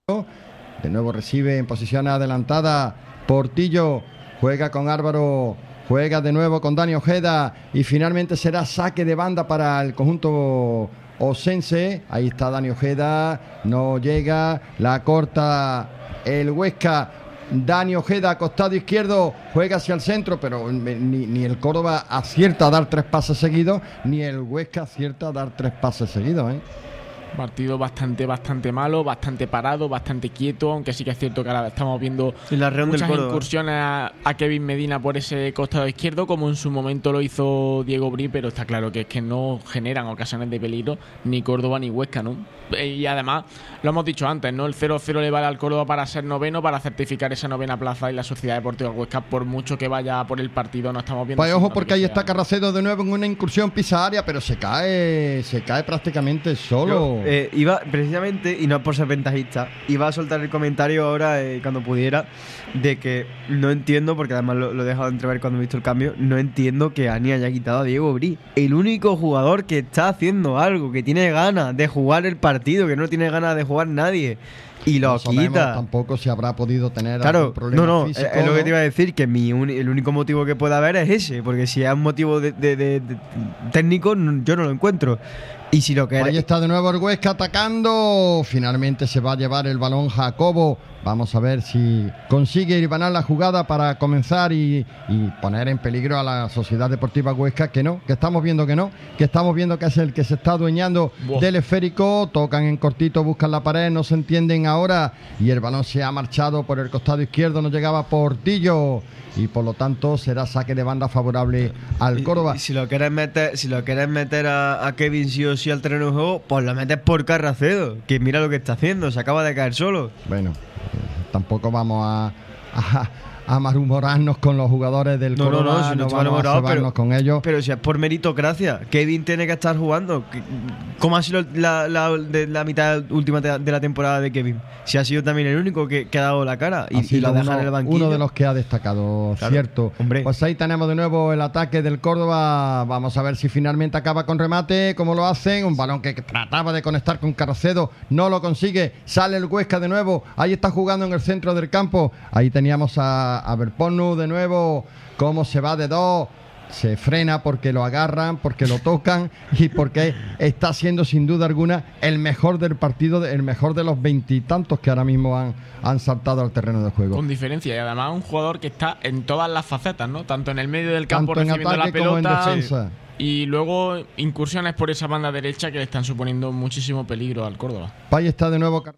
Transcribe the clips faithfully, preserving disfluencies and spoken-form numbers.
De nuevo recibe en posición adelantada Portillo, juega con Álvaro, juega de nuevo con Dani Ojeda y finalmente será saque de banda para el conjunto osense. Ahí está Dani Ojeda, no llega, la corta el Huesca. Dani Ojeda, costado izquierdo, juega hacia el centro, pero ni, ni el Córdoba acierta a dar tres pases seguidos, ni el Huesca acierta a dar tres pases seguidos, ¿eh? Partido bastante, bastante malo, bastante parado, bastante quieto, aunque sí que es cierto que ahora estamos viendo la muchas incursiones a, a Kevin Medina por ese costado izquierdo, como en su momento lo hizo Diego Brí, pero está claro que es que no generan ocasiones de peligro ni Córdoba ni Huesca, ¿no? Y además, lo hemos dicho antes, ¿no? El cero cero le vale al Córdoba para ser noveno, para certificar esa novena plaza, y la Sociedad Deportiva Huesca, por mucho que vaya por el partido, no estamos viendo. Pues ojo, porque ahí está Carracedo de nuevo en una incursión pisa área, pero se cae, se cae prácticamente solo. Yo, eh, iba precisamente, y no por ser ventajista, iba a soltar el comentario ahora eh, cuando pudiera, de que no entiendo, porque además lo, lo he dejado entrever cuando he visto el cambio, no entiendo que Ani haya quitado a Diego Brí, el único jugador que está haciendo algo, que tiene ganas de jugar el partido, que no tiene ganas de jugar nadie, y lo no quita. Sabemos, tampoco se habrá podido tener claro, algún problema no, no, físico, es lo ¿no? que te iba a decir, que mi un, el único motivo que pueda haber es ese, porque si es un motivo de, de, de, de técnico, yo no lo encuentro. Y si lo que Ahí está de nuevo el Huesca atacando. Finalmente se va a llevar el balón Jacobo. Vamos a ver si consigue irvanar la jugada para comenzar y, y poner en peligro a la Sociedad Deportiva Huesca, que no, que estamos viendo que no, que estamos viendo que es el que se está adueñando wow. del esférico. Tocan en cortito, buscan la pared, no se entienden ahora y el balón se ha marchado por el costado izquierdo, no llegaba Portillo y por lo tanto será saque de banda favorable al Córdoba. Y, y si lo quieres meter, si lo quieres meter a, a Kevin sí o sí al terreno de juego, pues lo metes por Carracedo, que mira lo que está haciendo, se acaba de caer solo. Bueno, tampoco vamos a, a, a malhumorarnos con los jugadores del no, Córdoba, no, no, si no, no vamos vamos a cebarnos con ellos. Pero si es por meritocracia, Kevin tiene que estar jugando. ¿Cómo ha sido la, la, de la mitad última de la temporada de Kevin? Si ha sido también el único que, que ha dado la cara y, y lo deja en el banquillo. Uno de los que ha destacado, claro, cierto. Hombre. Pues ahí tenemos de nuevo el ataque del Córdoba. Vamos a ver si finalmente acaba con remate, como lo hacen. Un balón que trataba de conectar con Carracedo, no lo consigue. Sale el Huesca de nuevo. Ahí está jugando en el centro del campo. Ahí teníamos a, a Verponu de nuevo. Cómo se va de dos. Se frena porque lo agarran, porque lo tocan y porque está siendo sin duda alguna el mejor del partido, el mejor de los veintitantos que ahora mismo han, han saltado al terreno de juego. Con diferencia, y además un jugador que está en todas las facetas, ¿no? Tanto en el medio del campo tanto recibiendo la pelota como en defensa. Y luego incursiones por esa banda derecha que le están suponiendo muchísimo peligro al Córdoba. Ahí está de nuevo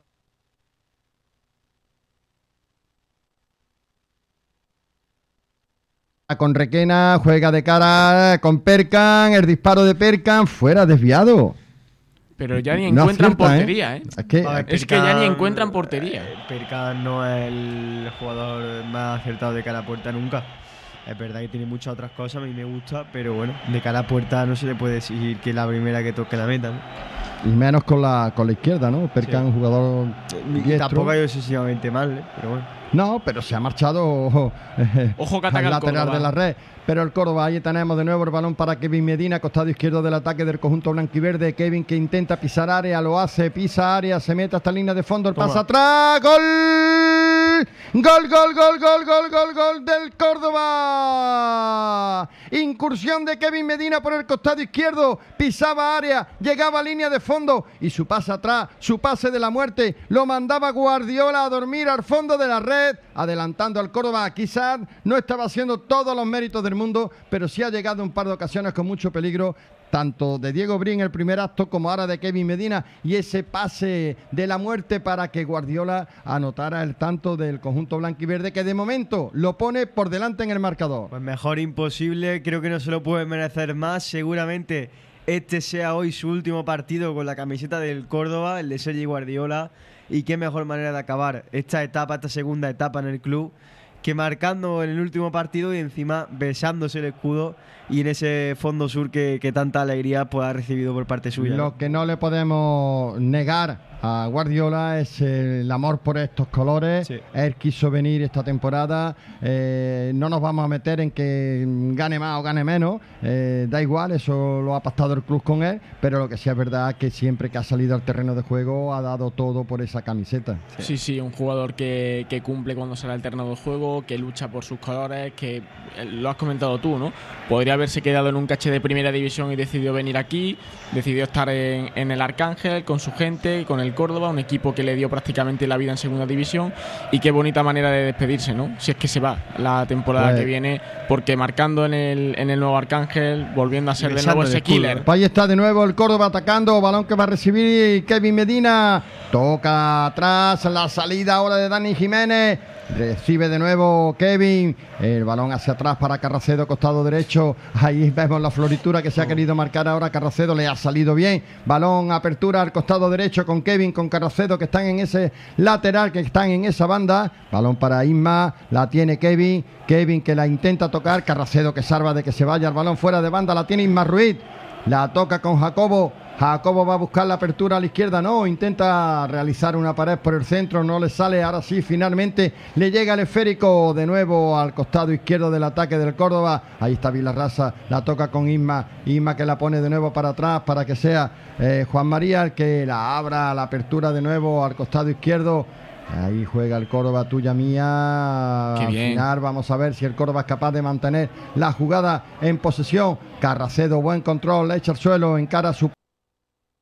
con Requena, juega de cara con Perkan, el disparo de Perkan, fuera desviado. Pero ya ni encuentran no acierta, portería, ¿eh? ¿eh? Es, que, ver, es Perkan, que ya ni encuentran portería. Eh, Perkan no es el jugador más acertado de cara a puerta nunca. Es verdad que tiene muchas otras cosas, a mí me gusta, pero bueno, de cara a puerta no se le puede exigir que la primera que toque la meta, ¿no? Y menos con la con la izquierda, ¿no? Perkan, sí. Un jugador diestro. Tampoco ha ido excesivamente mal, ¿eh? Pero bueno. No, pero se ha marchado eh, Ojo que ataca al lateral Córdoba. de la red. Pero el Córdoba, ahí tenemos de nuevo el balón para Kevin Medina, costado izquierdo del ataque del conjunto blanquiverde. Kevin que intenta pisar área, lo hace, pisa área, se mete hasta línea de fondo, el Toma. pase atrás, gol, gol, gol, gol, gol, gol, gol, gol del Córdoba. Incursión de Kevin Medina por el costado izquierdo, pisaba área, llegaba a línea de fondo y su pase atrás, su pase de la muerte, lo mandaba Guardiola a dormir al fondo de la red, adelantando al Córdoba. Quizás no estaba haciendo todos los méritos del mundo, pero sí ha llegado un par de ocasiones con mucho peligro, tanto de Diego Brí en el primer acto como ahora de Kevin Medina, y ese pase de la muerte para que Guardiola anotara el tanto del conjunto blanquiverde, que de momento lo pone por delante en el marcador. Pues mejor imposible, creo que no se lo puede merecer más. Seguramente este sea hoy su último partido con la camiseta del Córdoba, el de Sergi Guardiola, y qué mejor manera de acabar esta etapa, esta segunda etapa en el club, que marcando en el último partido y encima besándose el escudo y en ese fondo sur que, que tanta alegría pues, ha recibido por parte suya. Lo que no le podemos negar a Guardiola es el amor por estos colores. Sí. Él quiso venir esta temporada. Eh, no nos vamos a meter en que gane más o gane menos. Eh, da igual, eso lo ha pactado el club con él. Pero lo que sí es verdad es que siempre que ha salido al terreno de juego ha dado todo por esa camiseta. Sí, sí, sí, un jugador que, que cumple cuando sale al terreno de juego, que lucha por sus colores, que eh, lo has comentado tú, ¿no? Podría haberse quedado en un caché de primera división y decidió venir aquí, decidió estar en, en el Arcángel con su gente, con el Córdoba, un equipo que le dio prácticamente la vida en segunda división, y qué bonita manera de despedirse, ¿no? Si es que se va la temporada Pues, que viene, porque marcando en el, en el nuevo Arcángel, volviendo a ser de besando nuevo el ese escudo, killer. Pues ahí está de nuevo el Córdoba atacando, balón que va a recibir Kevin Medina, toca atrás, la salida ahora de Dani Jiménez, recibe de nuevo Kevin, el balón hacia atrás para Carracedo, costado derecho, ahí vemos la floritura que se ha querido marcar ahora Carracedo, le ha salido bien, balón, apertura al costado derecho con Kevin, con Carracedo, que están en ese lateral, que están en esa banda, balón para Isma, la tiene Kevin, Kevin que la intenta tocar, Carracedo que salva de que se vaya el balón fuera de banda, la tiene Isma Ruiz, la toca con Jacobo, Jacobo va a buscar la apertura a la izquierda, no, intenta realizar una pared por el centro, no le sale, ahora sí, finalmente le llega el esférico de nuevo al costado izquierdo del ataque del Córdoba, ahí está Vilarrasa, la toca con Isma, Isma que la pone de nuevo para atrás para que sea eh, Juan María el que la abra, la apertura de nuevo al costado izquierdo. Ahí juega el Córdoba, tuya mía. Qué Al bien. final vamos a ver si el Córdoba es capaz de mantener la jugada en posesión. Carracedo, buen control, le echa al suelo, encara a su